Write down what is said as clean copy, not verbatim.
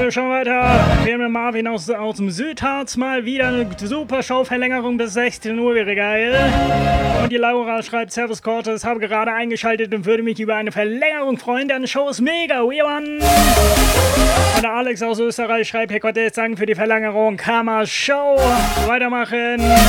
schauen wir weiter. Wir haben Marvin aus dem Südharz. Mal wieder eine super Showverlängerung bis 16 Uhr, wäre geil. Und die Laura schreibt, Servus Cortes, habe gerade eingeschaltet und würde mich über eine Verlängerung freuen. Deine Show ist mega, we won. Und der Alex aus Österreich schreibt, Herr Cortes, danke für die Verlängerung. Hammer Show. Weitermachen.